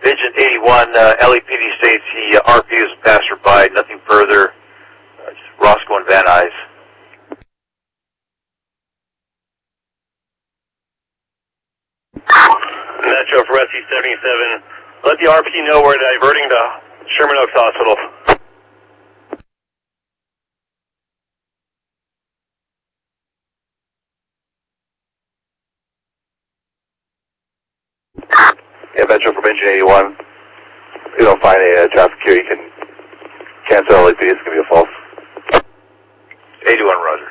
Vigent 81, LEPD states he RP is a passerby, nothing further. Roscoe and Van Nuys. Metro for Rescue 77. Let the RP know we're diverting to Sherman Oaks Hospital. Yeah, Metro for Engine 81. If you don't find a traffic here, you can cancel LAPD. It's going to be a false. 81, Roger.